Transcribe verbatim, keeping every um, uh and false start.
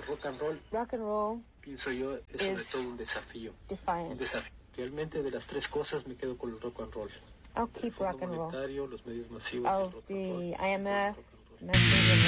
rock and roll, Rock and roll pienso yo, es sobre is todo un desafío. Un defiance. desafío. Realmente de las tres cosas me quedo con el rock and roll. I'll El keep Fondo rock and roll. Monetario, los medios masivos y el I'll rock and roll. be I M F, Rock and roll. mass media.